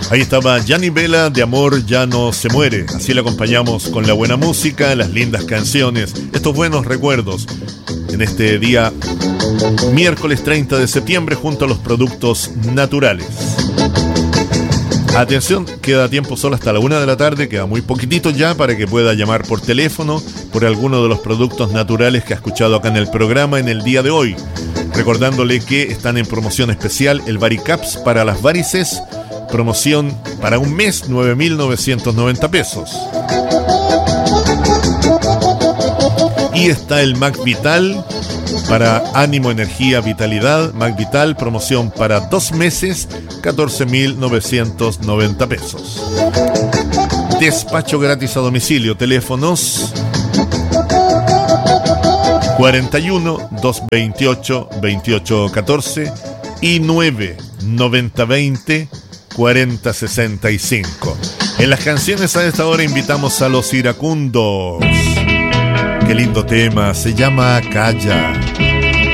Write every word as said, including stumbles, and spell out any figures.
Ahí estaba Gianni Vela, de Amor ya no se muere. Así le acompañamos con la buena música, las lindas canciones, estos buenos recuerdos en este día miércoles treinta de septiembre junto a los productos naturales. Atención, queda tiempo solo hasta la una de la tarde, queda muy poquitito ya para que pueda llamar por teléfono por alguno de los productos naturales que ha escuchado acá en el programa en el día de hoy. Recordándole que están en promoción especial el Varicaps para las varices, promoción para un mes, nueve mil novecientos noventa pesos. Y está el Mac Vital para ánimo, energía, vitalidad. Mac Vital, promoción para dos meses, catorce mil novecientos noventa pesos. Despacho gratis a domicilio, teléfonos cuarenta y uno, doscientos veintiocho, veintiocho catorce y nueve noventa veinte cuarenta sesenta y cinco. En las canciones a esta hora invitamos a los iracundos. Qué lindo tema, se llama Calla.